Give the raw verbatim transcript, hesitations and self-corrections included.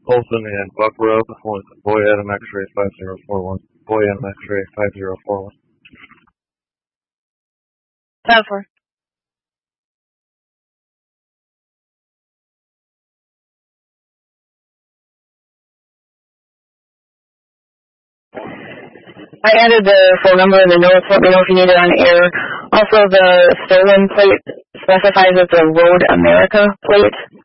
Olson and Buck Road with Boy Adam X-ray five zero four one. Boy Adam X-ray five zero four one. ten four. I added the phone number in the notes. Let me know if you need it on air. Also, the stolen plate specifies it's a Road America plate.